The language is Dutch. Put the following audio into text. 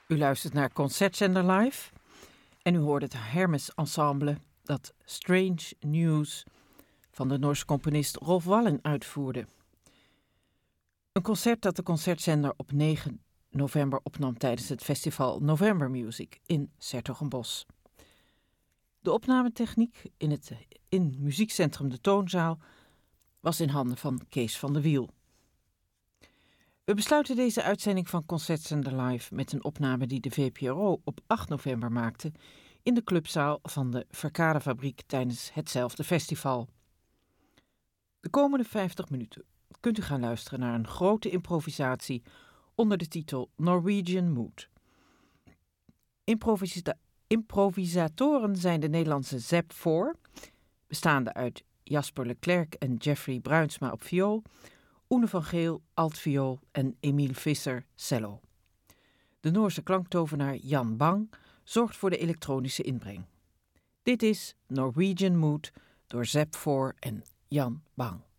U luistert naar Concertzender Live en u hoort het Hermes Ensemble dat Strange News van de Noorse componist Rolf Wallen uitvoerde. Een concert dat de Concertzender op 9 november opnam tijdens het festival November Music in 's-Hertogenbosch. De opnametechniek in muziekcentrum De Toonzaal was in handen van Kees van de Wiel. We besluiten deze uitzending van Concertzender Live met een opname die de VPRO op 8 november maakte in de clubzaal van de Verkadefabriek tijdens hetzelfde festival. De komende 50 minuten kunt u gaan luisteren naar een grote improvisatie onder de titel Norwegian Mood. Improvisatoren zijn de Nederlandse Zep 4, bestaande uit Jasper Leclerc en Jeffrey Bruinsma op viool, Oene van Geel, altviool en Emiel Visser, cello. De Noorse klanktovenaar Jan Bang zorgt voor de elektronische inbreng. Dit is Norwegian Mood door Zep 4 en Jan Bang.